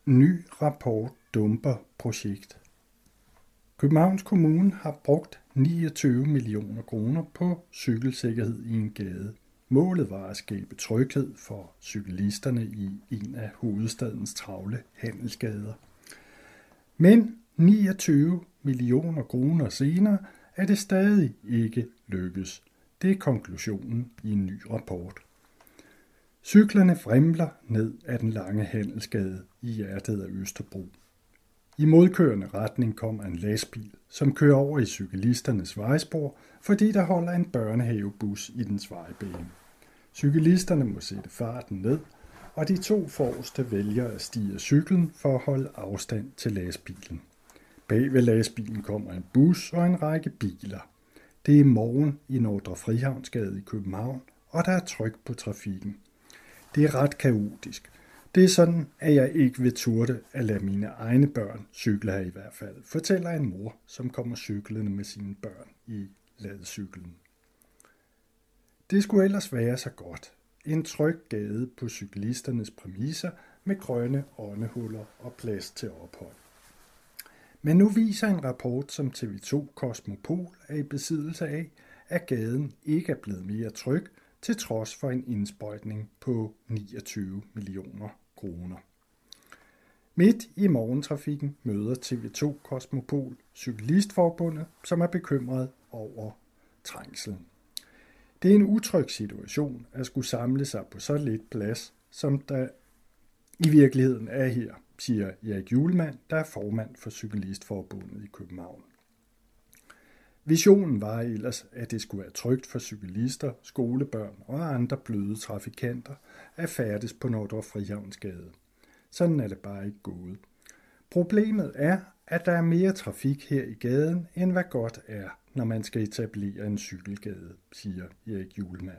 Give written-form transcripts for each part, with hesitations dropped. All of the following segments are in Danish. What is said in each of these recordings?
Ny rapport dumper projekt. Københavns Kommune har brugt 29 millioner kroner på cykelsikkerhed i en gade. Målet var at skabe tryghed for cyklisterne i en af hovedstadens travle handelsgader. Men 29 millioner kroner senere er det stadig ikke lykkes. Det er konklusionen i en ny rapport. Cyklerne vrimler ned ad den lange handelsgade i hjertet af Østerbro. I modkørende retning kommer en lastbil, som kører over i cyklisternes vejspor, fordi der holder en børnehavebus i dens vejbane. Cyklisterne må sætte farten ned, og de to forreste vælger at stige af cyklen for at holde afstand til lastbilen. Bag ved lastbilen kommer en bus og en række biler. Det er morgen i Nordre Frihavnsgade i København, og der er tryk på trafikken. Det er ret kaotisk. Det er sådan, at jeg ikke vil turde at lade mine egne børn cykle her i hvert fald, fortæller en mor, som kommer cyklende med sine børn i ladecyklen. Det skulle ellers være så godt. En tryg gade på cyklisternes præmisser med grønne åndehuller og plads til ophold. Men nu viser en rapport, som TV2 Kosmopol er i besiddelse af, at gaden ikke er blevet mere tryg, til trods for en indsprøjtning på 29 millioner kroner. Midt i morgentrafikken møder TV2 Kosmopol Cyklistforbundet, som er bekymret over trængslen. Det er en utryg situation at skulle samle sig på så lidt plads, som der i virkeligheden er her, siger Erik Julemand, der er formand for Cyklistforbundet i København. Visionen var ellers, at det skulle være trygt for cyklister, skolebørn og andre bløde trafikanter at færdes på Nordre Frihavnsgade. Sådan er det bare ikke gået. Problemet er, at der er mere trafik her i gaden, end hvad godt er, når man skal etablere en cykelgade, siger Erik Julemand.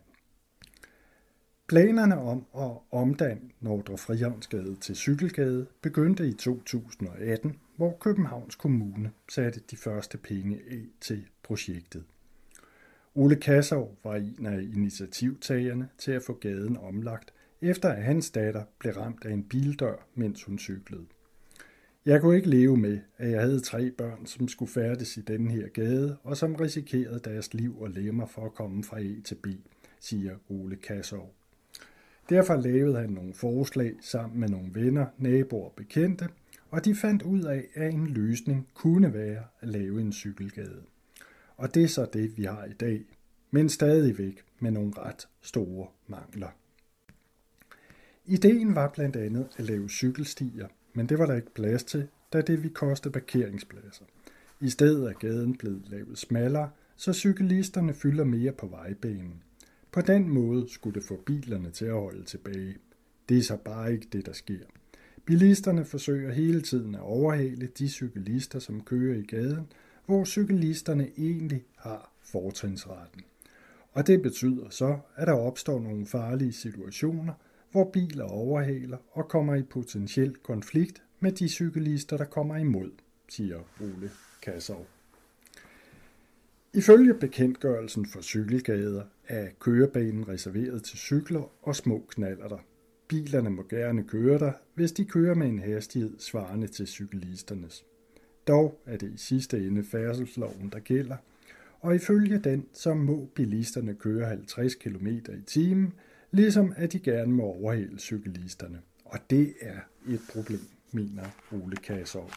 Planerne om at omdanne Nordre Frihavnsgade til cykelgade begyndte i 2018, hvor Københavns Kommune satte de første penge af til projektet. Ole Kassow var en af initiativtagerne til at få gaden omlagt, efter at hans datter blev ramt af en bildør, mens hun cyklede. Jeg kunne ikke leve med, at jeg havde 3 børn, som skulle færdes i denne her gade, og som risikerede deres liv og lemmer for at komme fra A til B, siger Ole Kassow. Derfor lavede han nogle forslag sammen med nogle venner, naboer og bekendte, og de fandt ud af, at en løsning kunne være at lave en cykelgade. Og det er så det, vi har i dag, men stadigvæk med nogle ret store mangler. Ideen var blandt andet at lave cykelstier, men det var der ikke plads til, da det ville koste parkeringspladser. I stedet er gaden blevet lavet smallere, så cyklisterne fylder mere på vejbanen. På den måde skulle det få bilerne til at holde tilbage. Det er så bare ikke det, der sker. Bilisterne forsøger hele tiden at overhale de cyklister, som kører i gaden, hvor cyklisterne egentlig har fortrinsretten. Og det betyder så, at der opstår nogle farlige situationer, hvor biler overhaler og kommer i potentiel konflikt med de cyklister, der kommer imod, siger Ole Kassow. Ifølge bekendtgørelsen for cykelgader er kørebanen reserveret til cykler og små knallerter. Bilerne må gerne køre der, hvis de kører med en hastighed svarende til cyklisternes. Dog er det i sidste ende færdselsloven, der gælder, og ifølge den så må bilisterne køre 50 km i timen, ligesom at de gerne må overhale cyklisterne. Og det er et problem, mener Ole Kassow.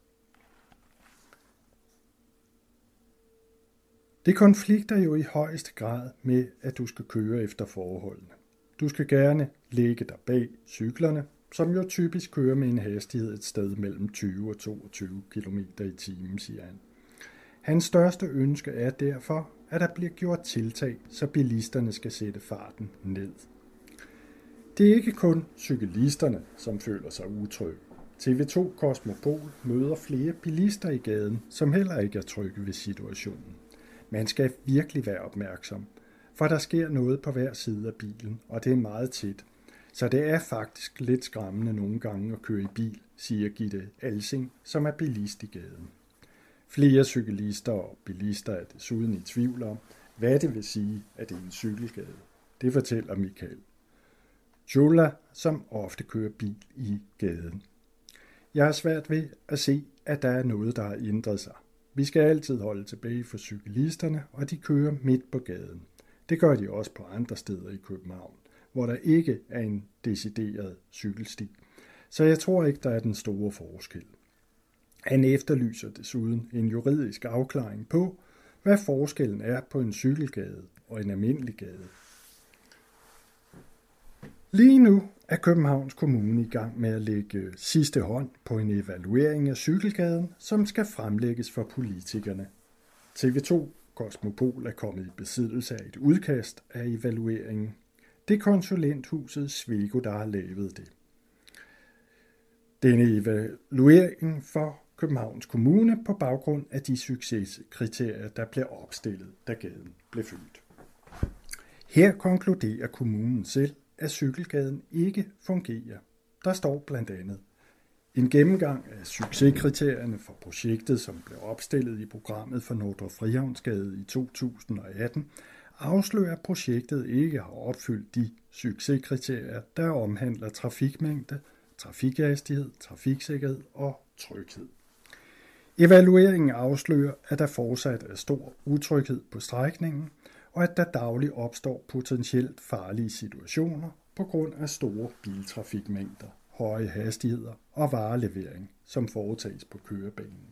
Det konflikter jo i højeste grad med, at du skal køre efter forholdene. Du skal gerne ligge der bag cyklerne, som jo typisk kører med en hastighed et sted mellem 20 og 22 km i timen, siger han. Hans største ønske er derfor, at der bliver gjort tiltag, så bilisterne skal sætte farten ned. Det er ikke kun cyklisterne, som føler sig utrygge. TV2 Kosmopol møder flere bilister i gaden, som heller ikke er trygge ved situationen. Man skal virkelig være opmærksom, for der sker noget på hver side af bilen, og det er meget tæt. Så det er faktisk lidt skræmmende nogle gange at køre i bil, siger Gitte Alsing, som er bilist i gaden. Flere cyklister og bilister er desuden i tvivl om, hvad det vil sige, at det er en cykelgade. Det fortæller Michael Jola, som ofte kører bil i gaden. Jeg har svært ved at se, at der er noget, der har ændret sig. Vi skal altid holde tilbage for cyklisterne, og de kører midt på gaden. Det gør de også på andre steder i København, hvor der ikke er en decideret cykelsti. Så jeg tror ikke, der er den store forskel. Han efterlyser desuden en juridisk afklaring på, hvad forskellen er på en cykelgade og en almindelig gade. Lige nu er Københavns Kommune i gang med at lægge sidste hånd på en evaluering af cykelgaden, som skal fremlægges for politikerne. TV2 Kosmopol er kommet i besiddelse af et udkast af evalueringen. Det er konsulenthuset Svego, der har lavet det. Denne evaluering for Københavns Kommune på baggrund af de succeskriterier, der blev opstillet, da gaden blev fyldt. Her konkluderer kommunen selv, at cykelgaden ikke fungerer. Der står blandt andet: en gennemgang af succeskriterierne for projektet, som blev opstillet i programmet for Nordre Frihavnsgade i 2018, afslører, at projektet ikke har opfyldt de succeskriterier, der omhandler trafikmængde, trafikhastighed, trafiksikkerhed og tryghed. Evalueringen afslører, at der fortsat er stor utryghed på strækningen, og at der dagligt opstår potentielt farlige situationer på grund af store biltrafikmængder, høje hastigheder og varelevering, som foretages på kørebanen.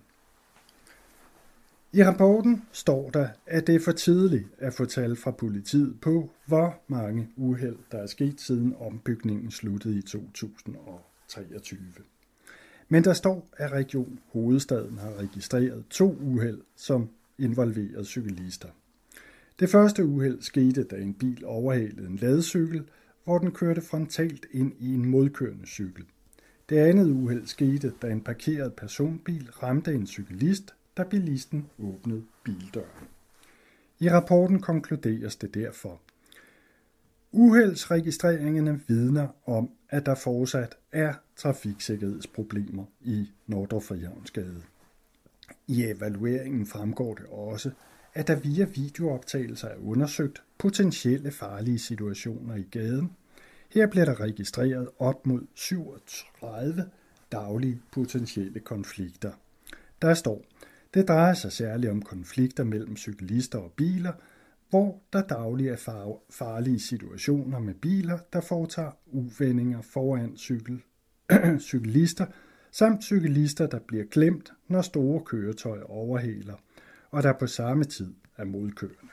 I rapporten står der, at det er for tidligt at få tal fra politiet på, hvor mange uheld, der er sket siden ombygningen sluttede i 2023. Men der står, at Region Hovedstaden har registreret 2 uheld, som involverede cyklister. Det første uheld skete, da en bil overhalede en ladecykel, hvor den kørte frontalt ind i en modkørende cykel. Det andet uheld skete, da en parkeret personbil ramte en cyklist, da bilisten åbnede bildøren. I rapporten konkluderes det derfor: uheldsregistreringerne vidner om, at der fortsat er trafiksikkerhedsproblemer i Nordre Frihavnsgade. I evalueringen fremgår det også, at der via videooptagelser er undersøgt potentielle farlige situationer i gaden. Her bliver der registreret op mod 37 daglige potentielle konflikter. Der står: det drejer sig særligt om konflikter mellem cyklister og biler, hvor der dagligt er farlige situationer med biler, der foretager uvendinger foran cyklister, samt cyklister, der bliver glemt, når store køretøjer overhaler, og der på samme tid er modkørende.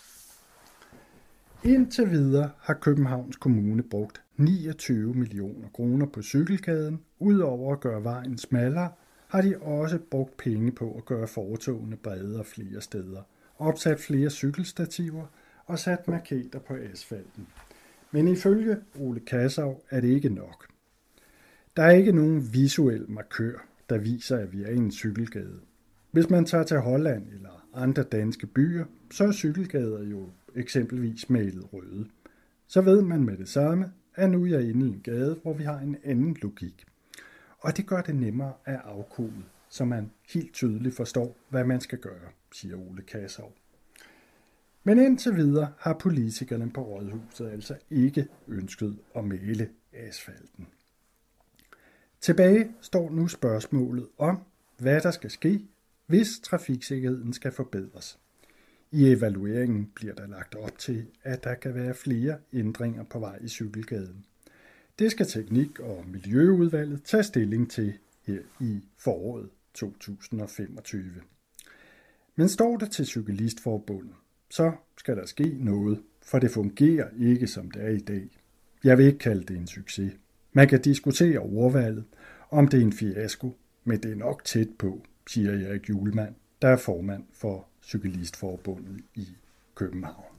Indtil videre har Københavns Kommune brugt 29 millioner kroner på cykelgaden. Udover at gøre vejen smallere, har de også brugt penge på at gøre fortovene bredere flere steder, opsat flere cykelstativer og sat marketer på asfalten. Men ifølge Ole Kassav er det ikke nok. Der er ikke nogen visuel markør, der viser, at vi er i en cykelgade. Hvis man tager til Holland eller andre danske byer, så er cykelgader jo eksempelvis malet røde. Så ved man med det samme, at nu er jeg inde i en gade, hvor vi har en anden logik. Og det gør det nemmere at afkode, så man helt tydeligt forstår, hvad man skal gøre, siger Ole Kassav. Men indtil videre har politikerne på Rådhuset altså ikke ønsket at male asfalten. Tilbage står nu spørgsmålet om, hvad der skal ske, hvis trafiksikkerheden skal forbedres. I evalueringen bliver der lagt op til, at der kan være flere ændringer på vej i cykelgaden. Det skal Teknik- og Miljøudvalget tage stilling til her i foråret 2025. Men står det til Cyklistforbundet, så skal der ske noget, for det fungerer ikke, som det er i dag. Jeg vil ikke kalde det en succes. Man kan diskutere ordvalget, om det er en fiasko, men det er nok tæt på, siger Erik Julemand, der er formand for Cyklistforbundet i København.